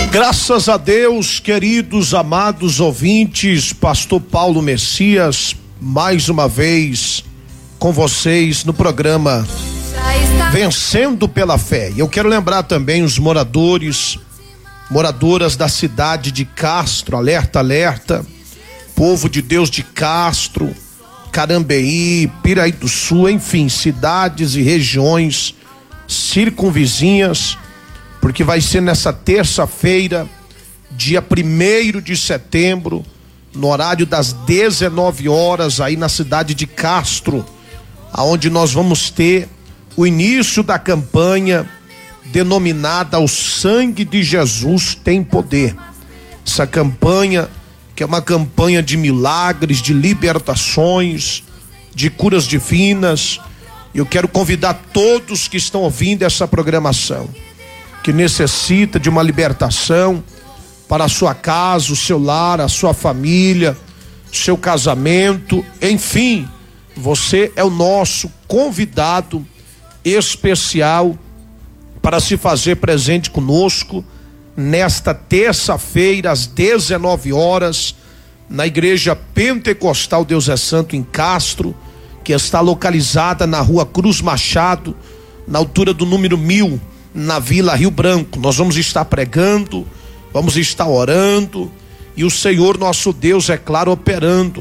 Graças a Deus, queridos, amados ouvintes, pastor Paulo Messias, mais uma vez com vocês no programa Vencendo pela Fé. Eu quero lembrar também os moradoras da cidade de Castro, alerta, alerta, povo de Deus de Castro, Carambeí, Piraí do Sul, enfim, cidades e regiões circunvizinhas, porque vai ser nessa terça-feira, dia 1º de setembro, no horário das 19 horas, aí na cidade de Castro, aonde nós vamos ter o início da campanha denominada O Sangue de Jesus Tem Poder. Essa campanha, que é uma campanha de milagres, de libertações, de curas divinas. Eu quero convidar todos que estão ouvindo essa programação, que necessita de uma libertação para a sua casa, o seu lar, a sua família, seu casamento, enfim, você é o nosso convidado especial para se fazer presente conosco nesta terça-feira às 19 horas na Igreja Pentecostal Deus é Santo em Castro, que está localizada na Rua Cruz Machado, na altura do número 1000, na Vila Rio Branco. Nós vamos estar pregando, vamos estar orando e o Senhor nosso Deus, é claro, operando.